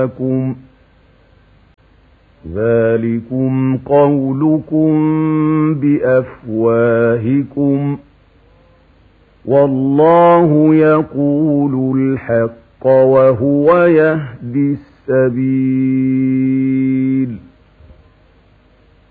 لكم ذلكم قولكم بأفواهكم والله يقول الحق وهو يهدي السبيل